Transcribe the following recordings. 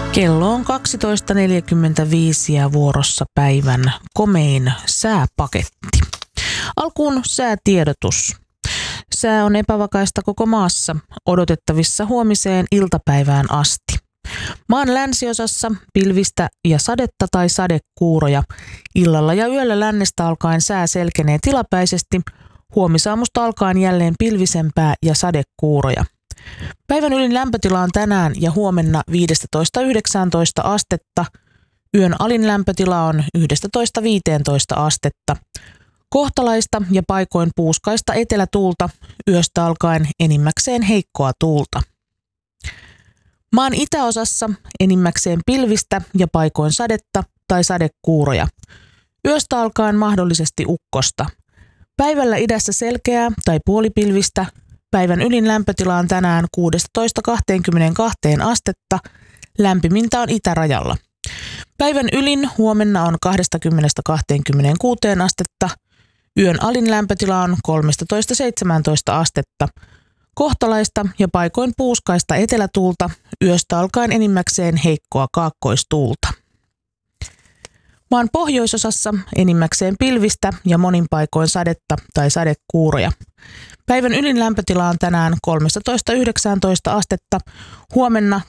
Kello on 12.45 ja vuorossa päivän komein sääpaketti. Alkuun säätiedotus. Sää on epävakaista koko maassa, odotettavissa huomiseen iltapäivään asti. Maan länsiosassa pilvistä ja sadetta tai sadekuuroja. Illalla ja yöllä lännestä alkaen sää selkenee tilapäisesti, huomisaamusta alkaen jälleen pilvisempää ja sadekuuroja. Päivän ylin lämpötila on tänään ja huomenna 15–19 astetta. Yön alin lämpötila on 11–15 astetta. Kohtalaista ja paikoin puuskaista etelätuulta, yöstä alkaen enimmäkseen heikkoa tuulta. Maan itäosassa enimmäkseen pilvistä ja paikoin sadetta tai sadekuuroja. Yöstä alkaen mahdollisesti ukkosta. Päivällä idässä selkeää tai puolipilvistä. Päivän ylin lämpötila on tänään 16–22 astetta. Lämpimintä on itärajalla. Päivän ylin huomenna on 20–26 astetta. Yön alin lämpötila on 13–17 astetta. Kohtalaista ja paikoin puuskaista etelätuulta, yöstä alkaen enimmäkseen heikkoa kaakkoistuulta. Maan pohjoisosassa enimmäkseen pilvistä ja monin paikoin sadetta tai sadekuuroja. Päivän ylin lämpötila on tänään 13–19 astetta, huomenna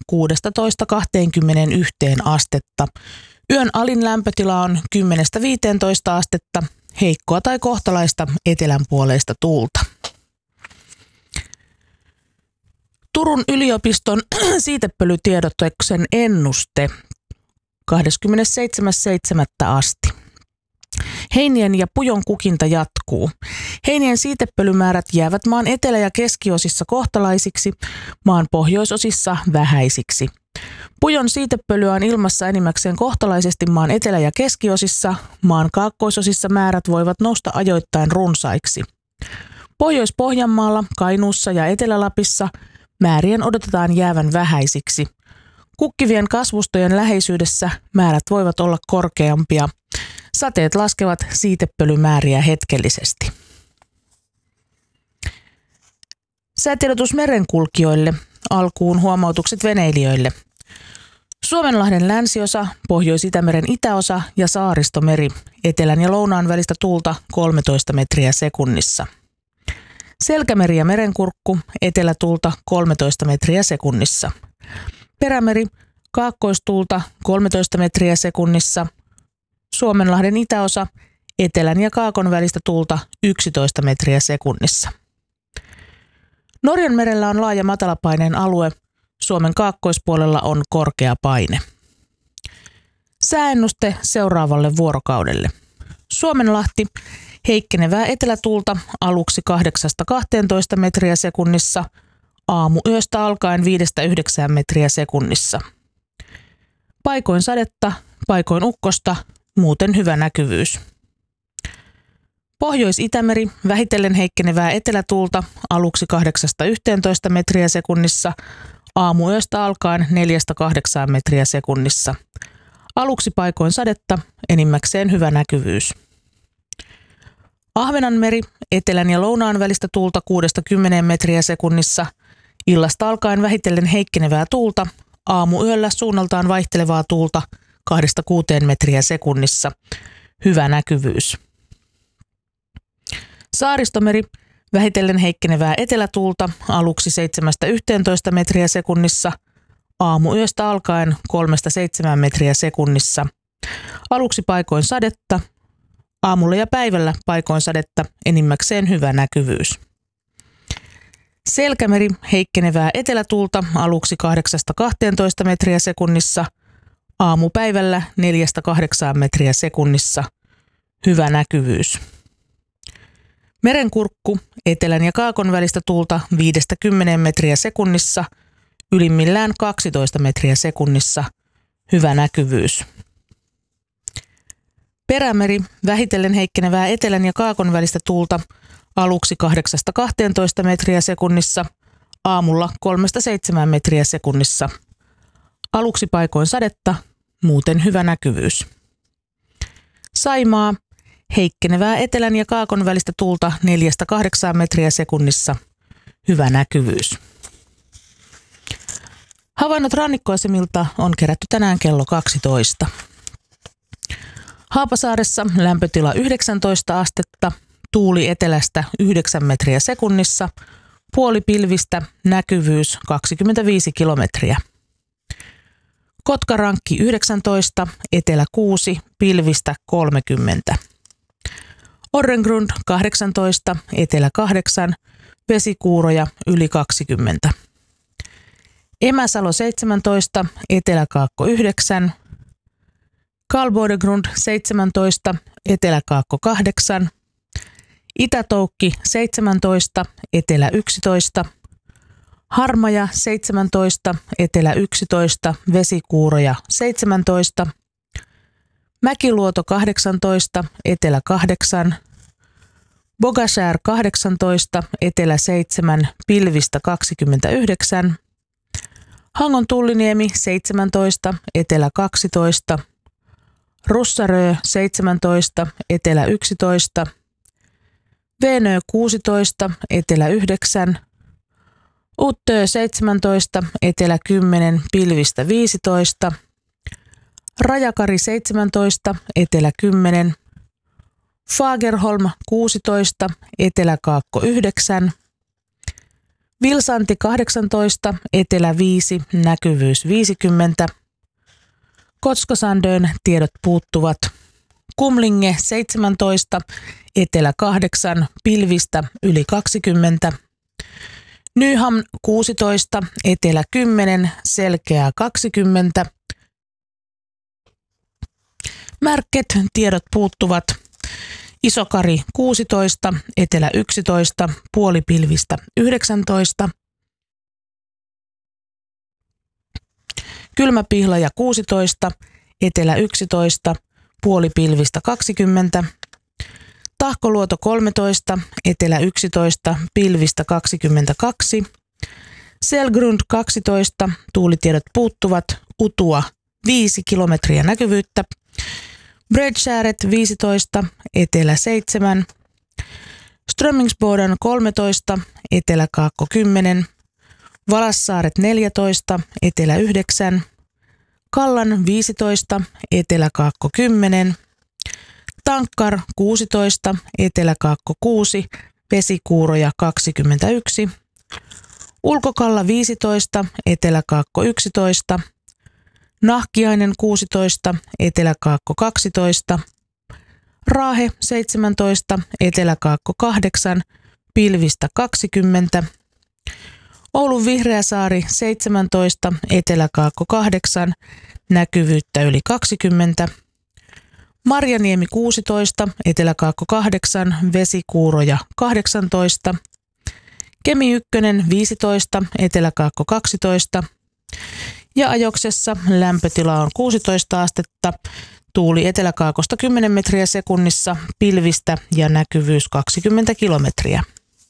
16–21 astetta. Yön alin lämpötila on 10–15 astetta, heikkoa tai kohtalaista etelänpuoleista tuulta. Turun yliopiston siitepölytiedotuksen ennuste 27.7. asti. Heinien ja pujon kukinta jatkuu. Heinien siitepölymäärät jäävät maan etelä- ja keskiosissa kohtalaisiksi, maan pohjoisosissa vähäisiksi. Pujon siitepölyä on ilmassa enimmäkseen kohtalaisesti maan etelä- ja keskiosissa, maan kaakkoisosissa määrät voivat nousta ajoittain runsaiksi. Pohjois-Pohjanmaalla, Kainuussa ja Etelä-Lapissa määrien odotetaan jäävän vähäisiksi. Kukkivien kasvustojen läheisyydessä määrät voivat olla korkeampia. Sateet laskevat siitepölymääriä hetkellisesti. Säätiedotus merenkulkijoille. Alkuun huomautukset veneilijöille. Suomenlahden länsiosa, Pohjois-Itämeren itäosa ja Saaristomeri. Etelän ja lounaan välistä tuulta 13 metriä sekunnissa. Selkämeri ja merenkurkku, etelätuulta 13 metriä sekunnissa. Perämeri, kaakkoistuulta 13 metriä sekunnissa. Suomenlahden itäosa, etelän ja kaakon välistä tuulta 11 metriä sekunnissa. Norjan merellä on laaja matalapaineen alue, Suomen kaakkoispuolella on korkea paine. Sääennuste seuraavalle vuorokaudelle. Suomenlahti, heikkenevää etelätuulta aluksi 8–12 metriä sekunnissa, aamuyöstä alkaen 5–9 metriä sekunnissa. Paikoin sadetta, paikoin ukkosta, muuten hyvä näkyvyys. Pohjois-Itämeri, vähitellen heikkenevää etelätuulta aluksi 8–11 metriä sekunnissa, aamuyöstä alkaen 4–8 metriä sekunnissa. Aluksi paikoin sadetta, enimmäkseen hyvä näkyvyys. Ahvenanmeri, etelän ja lounaan välistä tuulta 6–10 metriä sekunnissa, illasta alkaen vähitellen heikkenevää tuulta, aamuyöllä suunnaltaan vaihtelevaa tuulta 2–6 metriä sekunnissa. Hyvä näkyvyys. Saaristomeri, vähitellen heikkenevää etelätuulta aluksi 7–11 metriä sekunnissa, aamuyöstä alkaen 3–7 metriä sekunnissa. Aluksi paikoin sadetta, aamulla ja päivällä paikoin sadetta, enimmäkseen hyvä näkyvyys. Selkämeri, heikkenevää etelätuulta aluksi 8–12 metriä sekunnissa, aamupäivällä 4–8 metriä sekunnissa. Hyvä näkyvyys. Merenkurkku, etelän ja kaakon välistä tuulta 5–10 metriä sekunnissa, ylimmillään 12 metriä sekunnissa. Hyvä näkyvyys. Perämeri, vähitellen heikkenevää etelän ja kaakon välistä tuulta aluksi 8–12 metriä sekunnissa, aamulla 3–7 metriä sekunnissa. Aluksi paikoin sadetta, muuten hyvä näkyvyys. Saimaa, heikkenevää etelän ja kaakon välistä tuulta 4–8 metriä sekunnissa. Hyvä näkyvyys. Havainnot rannikkoasemilta on kerätty tänään kello 12. Haapasaaressa lämpötila 19 astetta, tuuli etelästä 9 metriä sekunnissa, puolipilvistä, näkyvyys 25 kilometriä. Kotkarankki 19, etelä 6, pilvistä 30. Orrengrund 18, etelä 8, vesikuuroja yli 20. Emäsalo 17, eteläkaakko 9. Kalbodegrund 17, eteläkaakko 8. Itätoukki 17, etelä 11. Harmaja 17, etelä 11, vesikuuroja 17. Mäkiluoto 18, etelä 8. Bogaskär 18, etelä 7, pilvistä 29. Hangon Tulliniemi 17, etelä 12. Russarö 17, etelä 11. Venö 16, etelä 9. Uttö 17, etelä 10, pilvistä 15. Rajakari 17, etelä 10. Fagerholm 16, eteläkaakko 9. Vilsanti 18, etelä 5, näkyvyys 50. Kotskosandön tiedot puuttuvat. Kumlinge 17, etelä 8, pilvistä yli 20. Nyhamn 16, etelä 10, selkeää 20. Märket tiedot puuttuvat. Isokari 16, etelä 11, puolipilvistä 19. Kylmäpihlaja 16, etelä 11, puolipilvistä 20. Tahkoluoto 13, etelä 11, pilvistä 22. Selgrund 12, tuulitiedot puuttuvat, Utua 5 kilometriä näkyvyyttä. Bredskäret 15, etelä 7. Strömmingsboden 13, eteläkaakko 10. Valassaaret 14, etelä 9. Kallan 15, eteläkaakko 10. Tankkar 16, eteläkaakko 6, vesikuuroja 21. Ulkokalla 15, eteläkaakko 11. Nahkiainen 16, eteläkaakko 12. Raahe 17, eteläkaakko 8, pilvistä 20. Oulun Vihreäsaari 17, eteläkaakko 8, näkyvyyttä yli 20. Marjaniemi 16, eteläkaakko 8, vesikuuroja 18. Kemi 1 15, eteläkaakko 12. Ja Ajoksessa lämpötila on 16 astetta, tuuli eteläkaakosta 10 metriä sekunnissa, pilvistä ja näkyvyys 20 kilometriä.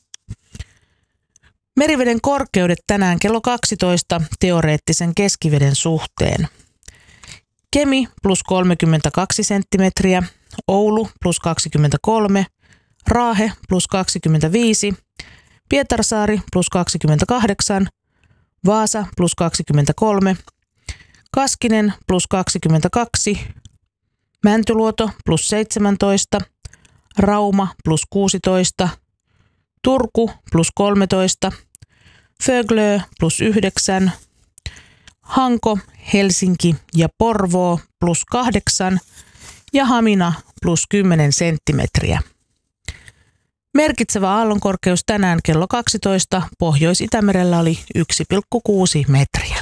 Meriveden korkeudet tänään kello 12 teoreettisen keskiveden suhteen. Kemi plus 32 senttimetriä, Oulu plus 23, Raahe plus 25, Pietarsaari plus 28, Vaasa plus 23, Kaskinen plus 22, Mäntyluoto plus 17, Rauma plus 16, Turku plus 13, Föglö plus 9, Hanko, Helsinki ja Porvoo plus 8 ja Hamina plus 10 senttimetriä. Merkitsevä aallonkorkeus tänään kello 12 Pohjois-Itämerellä oli 1,6 metriä.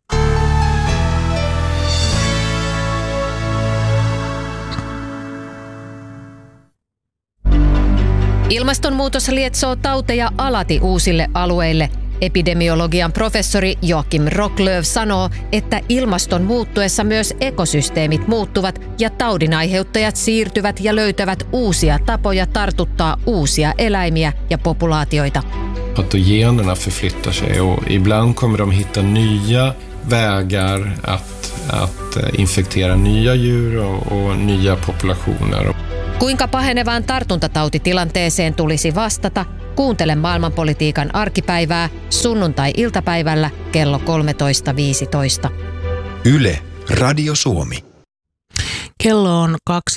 Ilmastonmuutos lietsoo tauteja alati uusille alueille. Epidemiologian professori Joakim Rocklöv sanoo, että ilmaston muuttuessa myös ekosysteemit muuttuvat ja taudinaiheuttajat siirtyvät ja löytävät uusia tapoja tartuttaa uusia eläimiä ja populaatioita. Patogenerna förflyttar sig och ibland kommer de hitta nya vägar att infektera nya djur och nya populationer. Kuinka pahenevaan tartuntatautitilanteeseen tulisi vastata Kuuntele maailmanpolitiikan arkipäivää sunnuntai-iltapäivällä kello 13.15. Yle, Radio Suomi. Kello on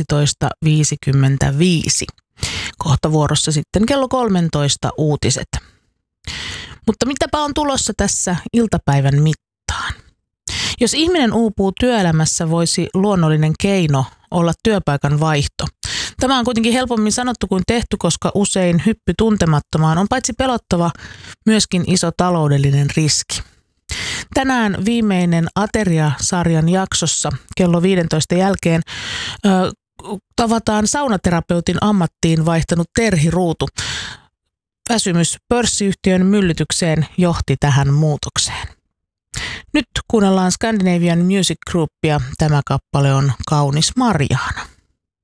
12.55. Kohta vuorossa sitten kello 13 uutiset. Mutta mitäpä on tulossa tässä iltapäivän mittaan? Jos ihminen uupuu työelämässä, voisi luonnollinen keino olla työpaikan vaihto. Tämä on kuitenkin helpommin sanottu kuin tehty, koska usein hyppy tuntemattomaan on paitsi pelottava, myöskin iso taloudellinen riski. Tänään viimeinen Ateria-sarjan jaksossa kello 15 jälkeen tavataan saunaterapeutin ammattiin vaihtanut Terhi Ruutu. Väsymys pörssiyhtiön myllytykseen johti tähän muutokseen. Nyt kuunnellaan Scandinavian Music Groupia. Tämä kappale on Kaunis Marjaana.